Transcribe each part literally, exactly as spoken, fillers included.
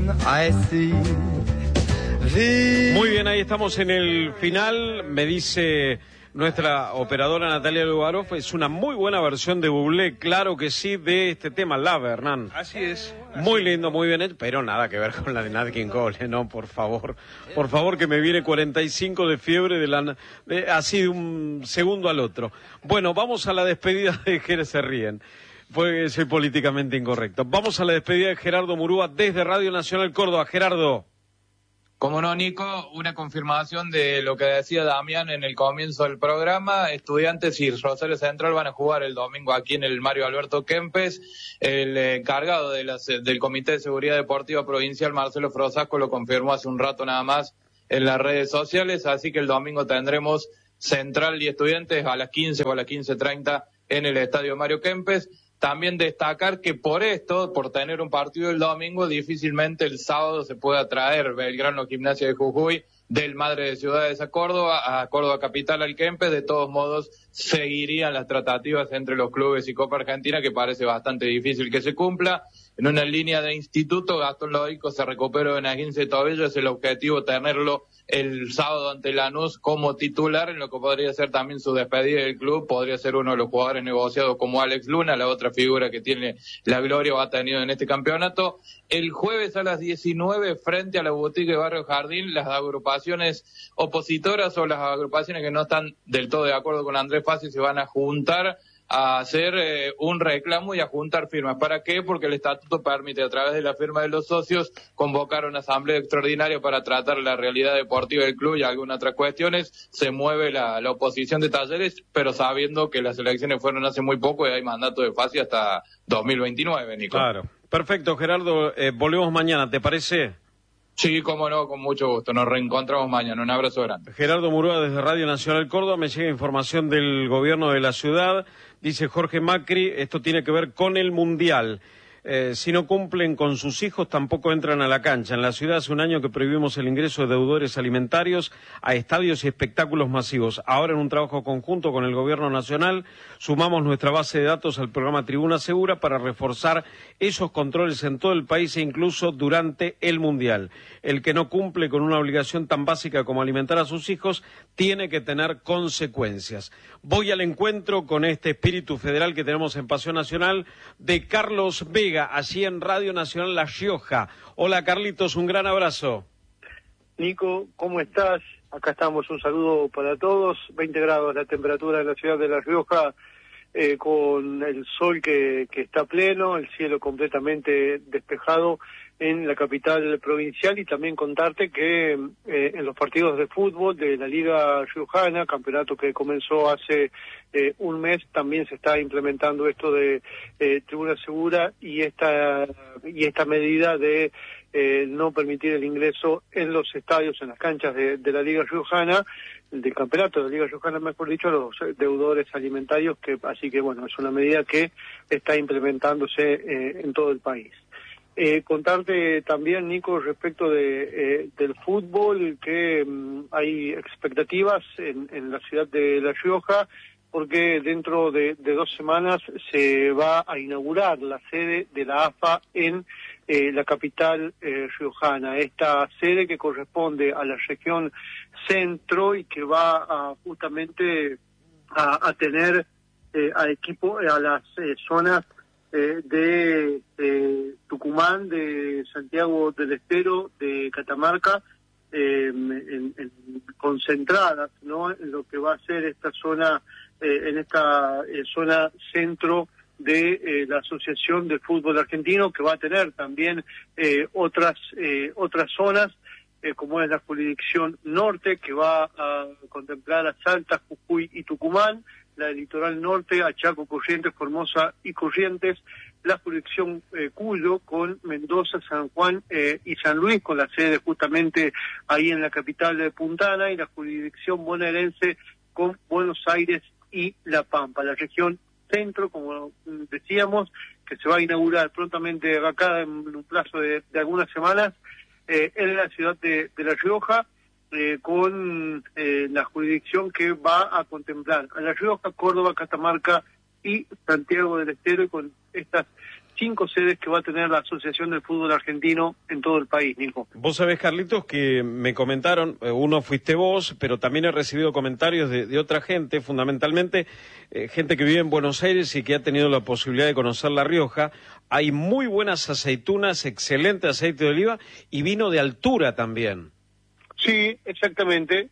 I see. Muy bien, ahí estamos en el final. Me dice nuestra operadora Natalia Lugarov, es una muy buena versión de Bublé, claro que sí, de este tema, Love, Hernán. Así es. Así muy lindo, muy bien hecho, pero nada que ver con la de Nat King Cole, no, por favor. Por favor, que me viene cuarenta y cinco de fiebre de la, de, así de un segundo al otro. Bueno, vamos a la despedida de Jerez, se ríen. Fue, soy políticamente incorrecto. Vamos a la despedida de Gerardo Murúa desde Radio Nacional Córdoba. Gerardo. Como no, Nico, una confirmación de lo que decía Damián en el comienzo del programa. Estudiantes y Rosario Central van a jugar el domingo aquí en el Mario Alberto Kempes. El encargado de las, del Comité de Seguridad Deportiva Provincial, Marcelo Frosasco, lo confirmó hace un rato nada más en las redes sociales. Así que el domingo tendremos Central y Estudiantes a las quince o a las quince treinta en el Estadio Mario Kempes. También destacar que por esto, por tener un partido el domingo, difícilmente el sábado se pueda traer Belgrano Gimnasia de Jujuy del Madre de Ciudades a Córdoba, a Córdoba Capital al Kempes. De todos modos, seguirían las tratativas entre los clubes y Copa Argentina, que parece bastante difícil que se cumpla. En una línea de instituto, Gastón Lodico se recuperó en esguince de tobillo, es el objetivo tenerlo el sábado ante Lanús como titular, en lo que podría ser también su despedida del club. Podría ser uno de los jugadores negociados como Alex Luna, la otra figura que tiene la gloria o ha tenido en este campeonato. El jueves a las diecinueve, frente a la Botica de Barrio Jardín, las agrupaciones opositoras o las agrupaciones que no están del todo de acuerdo con Andrés Fassi se van a juntar a hacer eh, un reclamo y a juntar firmas. ¿Para qué? Porque el estatuto permite, a través de la firma de los socios, convocar una asamblea extraordinaria para tratar la realidad deportiva del club y algunas otras cuestiones. Se mueve la, la oposición de Talleres, pero sabiendo que las elecciones fueron hace muy poco y hay mandato de Fassi hasta dos mil veintinueve, Nico. Claro. Perfecto, Gerardo. Eh, volvemos mañana, ¿te parece? Sí, cómo no, con mucho gusto. Nos reencontramos mañana. Un abrazo grande. Gerardo Murúa desde Radio Nacional Córdoba. Me llega información del gobierno de la ciudad. Dice Jorge Macri, esto tiene que ver con el Mundial. Eh, si no cumplen con sus hijos, tampoco entran a la cancha. En la ciudad hace un año que prohibimos el ingreso de deudores alimentarios a estadios y espectáculos masivos. Ahora, en un trabajo conjunto con el Gobierno Nacional, sumamos nuestra base de datos al programa Tribuna Segura para reforzar esos controles en todo el país e incluso durante el Mundial. El que no cumple con una obligación tan básica como alimentar a sus hijos tiene que tener consecuencias. Voy al encuentro con este espíritu federal que tenemos en Pasión Nacional de Carlos Vega, allí en Radio Nacional La Rioja. Hola Carlitos, un gran abrazo. Nico, ¿cómo estás? Acá estamos, un saludo para todos. veinte grados la temperatura en la ciudad de La Rioja, eh, con el sol que, que está pleno, el cielo completamente despejado en la capital provincial, y también contarte que eh, en los partidos de fútbol de la Liga Riojana, campeonato que comenzó hace eh, un mes, también se está implementando esto de eh, tribuna segura y esta y esta medida de eh, no permitir el ingreso en los estadios, en las canchas de, de la Liga Riojana, del campeonato de la Liga Riojana, mejor dicho, a los deudores alimentarios, que así que bueno, es una medida que está implementándose eh, en todo el país. Eh, contarte también, Nico, respecto de eh, del fútbol, que um, hay expectativas en, en la ciudad de La Rioja, porque dentro de, de dos semanas se va a inaugurar la sede de la A F A en eh, la capital eh, riojana. Esta sede que corresponde a la región centro y que va a, justamente a, a tener eh, a equipo a las eh, zonas Eh, de, de Tucumán, de Santiago del Estero, de Catamarca, eh, en, en, concentradas, ¿no?, en lo que va a ser esta zona, eh, en esta eh, zona centro de eh, la Asociación de Fútbol Argentino, que va a tener también eh, otras eh, otras zonas, eh, como es la jurisdicción norte, que va a contemplar a Salta, Jujuy y Tucumán, la del litoral norte, a Chaco, Corrientes, Formosa y Corrientes, la jurisdicción eh, Cuyo, con Mendoza, San Juan eh, y San Luis, con la sede justamente ahí en la capital de Puntana, y la jurisdicción bonaerense con Buenos Aires y La Pampa. La región centro, como decíamos, que se va a inaugurar prontamente acá en un plazo de, de algunas semanas, eh, en la ciudad de, de La Rioja, Eh, con eh, la jurisdicción que va a contemplar a La Rioja, Córdoba, Catamarca y Santiago del Estero, y con estas cinco sedes que va a tener la Asociación del Fútbol Argentino en todo el país, Nico. Vos sabés, Carlitos, que me comentaron, uno fuiste vos, pero también he recibido comentarios de, de otra gente, fundamentalmente eh, gente que vive en Buenos Aires y que ha tenido la posibilidad de conocer La Rioja. Hay muy buenas aceitunas, excelente aceite de oliva y vino de altura también. Sí, exactamente.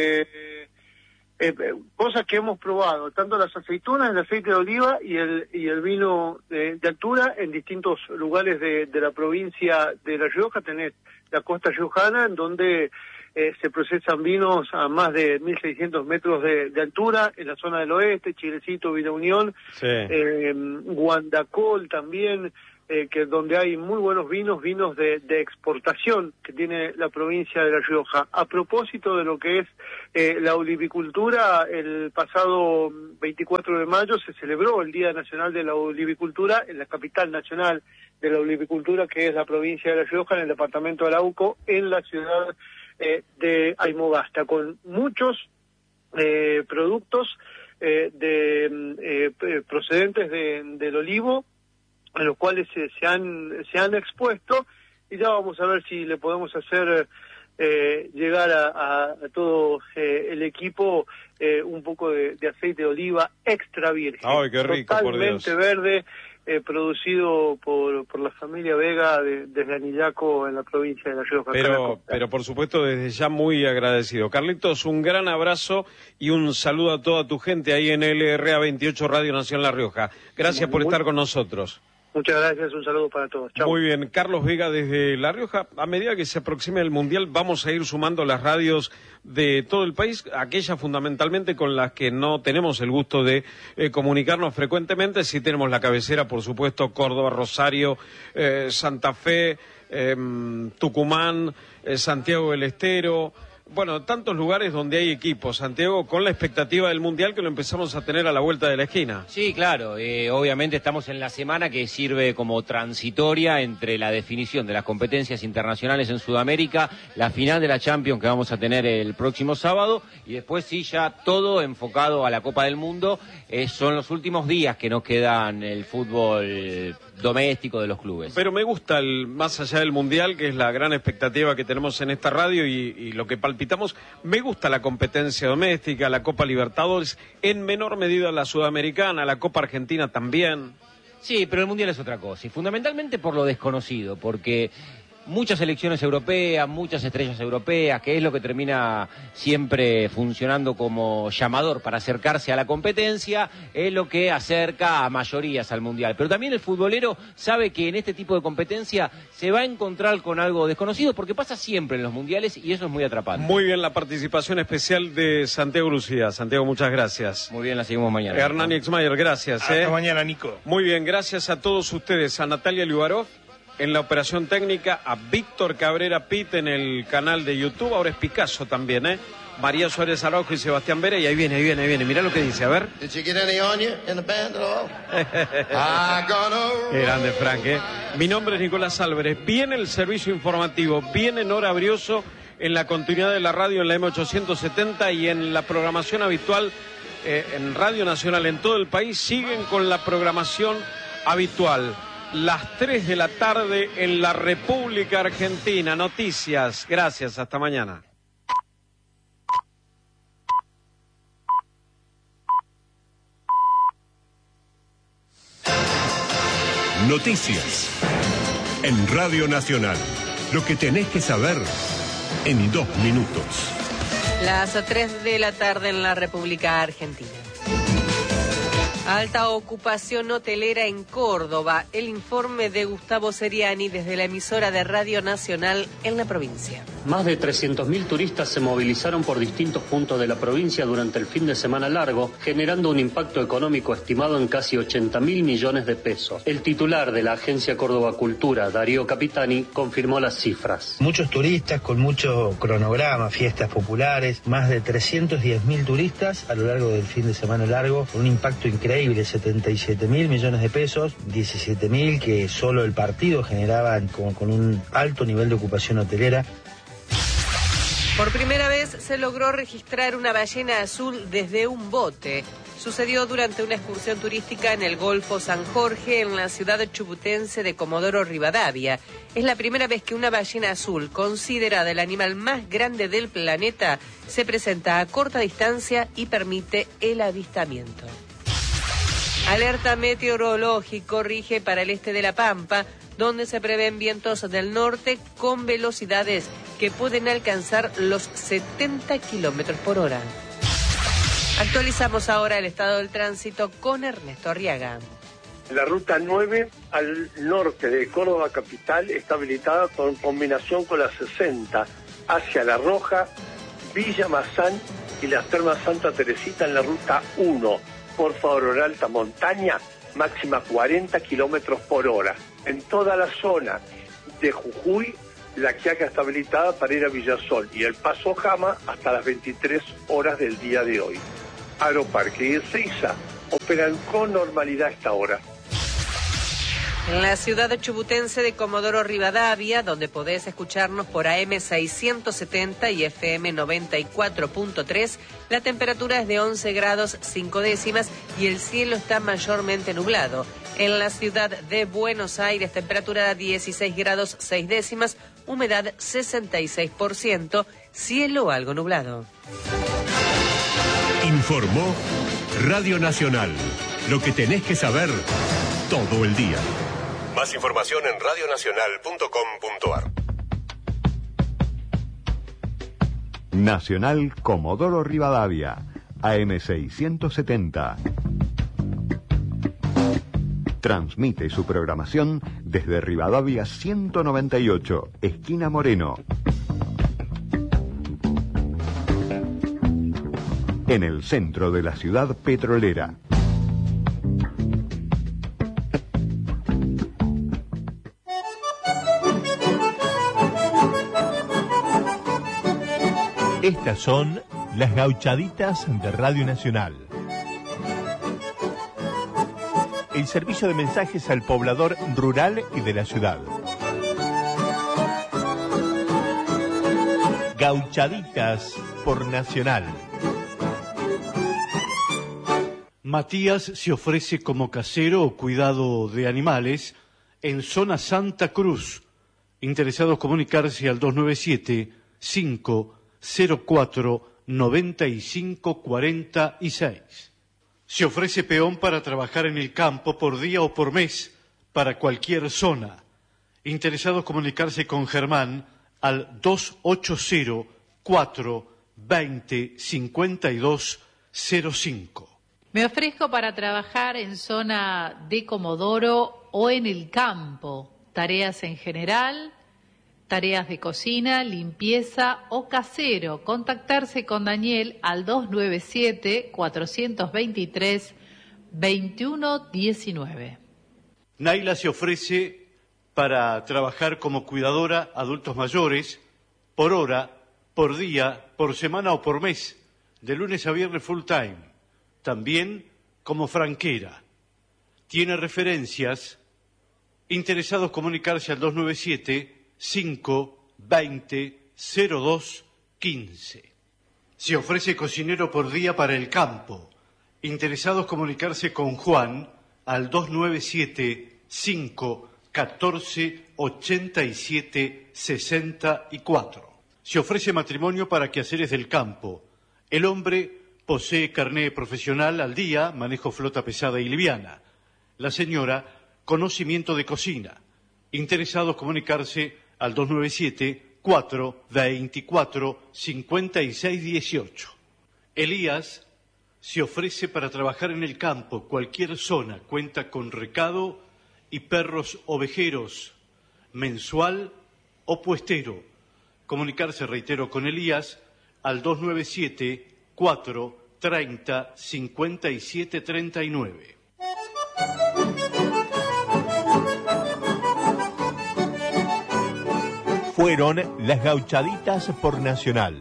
Eh, eh, cosas que hemos probado, tanto las aceitunas, el aceite de oliva y el y el vino de, de altura en distintos lugares de, de la provincia de La Rioja. Tenés la costa riojana, en donde eh, se procesan vinos a más de mil seiscientos metros de, de altura, en la zona del oeste, Chilecito, Villa Unión, sí. eh, Guandacol también, eh, que donde hay muy buenos vinos, vinos de, de exportación que tiene la provincia de La Rioja. A propósito de lo que es eh, la olivicultura, el pasado veinticuatro de mayo se celebró el Día Nacional de la Olivicultura en la capital nacional de la olivicultura, que es la provincia de La Rioja, en el departamento de Arauco, en la ciudad eh, de Aymogasta, con muchos eh, productos eh, de eh, procedentes de, del olivo, a los cuales se, se han se han expuesto, y ya vamos a ver si le podemos hacer eh, llegar a, a, a todo eh, el equipo eh, un poco de, de aceite de oliva extra virgen. ¡Ay, qué rico, totalmente por Dios! Verde, eh, producido por por la familia Vega de, desde Anillaco, en la provincia de La Rioja. Pero, pero por supuesto, desde ya muy agradecido. Carlitos, un gran abrazo y un saludo a toda tu gente ahí en L R A veintiocho Radio Nación La Rioja. Gracias por estar con nosotros. Muchas gracias, un saludo para todos. Chau. Muy bien, Carlos Vega desde La Rioja. A medida que se aproxime el Mundial, vamos a ir sumando las radios de todo el país, aquellas fundamentalmente con las que no tenemos el gusto de eh, comunicarnos frecuentemente. Sí tenemos la cabecera, por supuesto, Córdoba, Rosario, eh, Santa Fe, eh, Tucumán, eh, Santiago del Estero. Bueno, tantos lugares donde hay equipos, Santiago, con la expectativa del Mundial que lo empezamos a tener a la vuelta de la esquina. Sí, claro, eh, obviamente estamos en la semana que sirve como transitoria entre la definición de las competencias internacionales en Sudamérica, la final de la Champions que vamos a tener el próximo sábado, y después sí ya todo enfocado a la Copa del Mundo. Eh, son los últimos días que nos quedan el fútbol doméstico de los clubes. Pero me gusta, el, más allá del Mundial, que es la gran expectativa que tenemos en esta radio y, y lo que palpitamos, me gusta la competencia doméstica, la Copa Libertadores, en menor medida la Sudamericana, la Copa Argentina también. Sí, pero el Mundial es otra cosa, y fundamentalmente por lo desconocido, porque muchas selecciones europeas, muchas estrellas europeas, que es lo que termina siempre funcionando como llamador para acercarse a la competencia, es lo que acerca a mayorías al Mundial. Pero también el futbolero sabe que en este tipo de competencia se va a encontrar con algo desconocido, porque pasa siempre en los Mundiales y eso es muy atrapante. Muy bien la participación especial de Santiago Lucía. Santiago, muchas gracias. Muy bien, la seguimos mañana. Hernán Ixmayer, gracias. Hasta eh. mañana, Nico. Muy bien, gracias a todos ustedes, a Natalia Liubarov en la operación técnica, a Víctor Cabrera Pit en el canal de YouTube, ahora es Picasso también, ¿eh? María Suárez Araujo y Sebastián Vera, y ahí viene, ahí viene, ahí viene, mirá lo que dice, a ver. Qué grande, Frank, ¿eh? Mi nombre es Nicolás Álvarez, viene el servicio informativo, viene Nora Brioso en la continuidad de la radio en la M ochocientos setenta y en la programación habitual eh, en Radio Nacional en todo el país, siguen con la programación habitual. Las tres de la tarde en la República Argentina. Noticias. Gracias. Hasta mañana. Noticias. En Radio Nacional. Lo que tenés que saber en dos minutos. Las tres de la tarde en la República Argentina. Alta ocupación hotelera en Córdoba. El informe de Gustavo Seriani desde la emisora de Radio Nacional en la provincia. Más de trescientos mil turistas se movilizaron por distintos puntos de la provincia durante el fin de semana largo, generando un impacto económico estimado en casi ochenta mil millones de pesos. El titular de la Agencia Córdoba Cultura, Darío Capitani, confirmó las cifras. Muchos turistas con mucho cronograma, fiestas populares, más de trescientos diez mil turistas a lo largo del fin de semana largo, con un impacto increíble. setenta y siete mil millones de pesos, diecisiete mil que solo el partido generaban con, con un alto nivel de ocupación hotelera. Por primera vez se logró registrar una ballena azul desde un bote. sucedió durante una excursión turística en el Golfo San Jorge, en la ciudad chubutense de Comodoro Rivadavia. Es la primera vez que una ballena azul, considerada el animal más grande del planeta, se presenta a corta distancia y permite el avistamiento. Alerta meteorológico rige para el este de La Pampa, donde se prevén vientos del norte con velocidades que pueden alcanzar los setenta kilómetros por hora. Actualizamos ahora el estado del tránsito con Ernesto Arriaga. La ruta nueve al norte de Córdoba capital está habilitada con combinación con la sesenta hacia La Roja, Villa Mazán y las Termas Santa Teresita en la ruta uno. Por favor, alta montaña, máxima cuarenta kilómetros por hora. En toda la zona de Jujuy, la Quiaca está habilitada para ir a Villasol y el Paso Jama hasta las veintitrés horas del día de hoy. Aeroparque y Ezeiza operan con normalidad a esta hora. En la ciudad chubutense de Comodoro Rivadavia, donde podés escucharnos por A M seiscientos setenta y F M noventa y cuatro punto tres, la temperatura es de once grados cinco décimas y el cielo está mayormente nublado. En la ciudad de Buenos Aires, temperatura de dieciséis grados seis décimas, humedad sesenta y seis por ciento, cielo algo nublado. Informó Radio Nacional. Lo que tenés que saber todo el día. Más información en radio nacional punto com punto a r. Nacional Comodoro Rivadavia, A M seiscientos setenta. Transmite su programación desde Rivadavia ciento noventa y ocho, esquina Moreno. En el centro de la ciudad petrolera. Estas son las gauchaditas de Radio Nacional. El servicio de mensajes al poblador rural y de la ciudad. Gauchaditas por Nacional. Matías se ofrece como casero o cuidado de animales en zona Santa Cruz. Interesados comunicarse al dos nueve siete, cinco cero cuatro, noventa y cinco cuarenta y seis. Se ofrece peón para trabajar en el campo por día o por mes para cualquier zona. Interesados comunicarse con Germán al dos ocho cero, cuatro veinte, cincuenta y dos cero cinco. Me ofrezco para trabajar en zona de Comodoro o en el campo, tareas en general, tareas de cocina, limpieza o casero. Contactarse con Daniel al dos nueve siete, cuatro dos tres, dos uno uno nueve. Naila se ofrece para trabajar como cuidadora adultos mayores por hora, por día, por semana o por mes, de lunes a viernes full time. También como franquera. Tiene referencias. Interesados comunicarse al dos nueve siete, cinco veinte, cero dos quince. Se ofrece cocinero por día para el campo. Interesados comunicarse con Juan al dos nueve siete, cinco catorce, ochenta y siete, sesenta y cuatro. Se ofrece matrimonio para quehaceres del campo. El hombre posee carné profesional al día, manejo flota pesada y liviana. La señora, conocimiento de cocina. Interesados comunicarse al dos nueve siete, cuatro veinticuatro, cincuenta y seis dieciocho. Elías se ofrece para trabajar en el campo, cualquier zona, cuenta con recado y perros ovejeros, mensual o puestero. Comunicarse, reitero, con Elías al dos nueve siete, cuatro treinta, cincuenta y siete treinta y nueve. Fueron las gauchaditas por Nacional.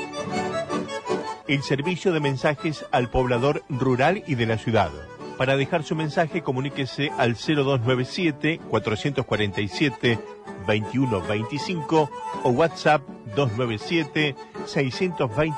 El servicio de mensajes al poblador rural y de la ciudad. Para dejar su mensaje, comuníquese al cero dos nueve siete, cuatro cuatro siete, dos uno dos cinco o WhatsApp dos nueve siete, seis dos cero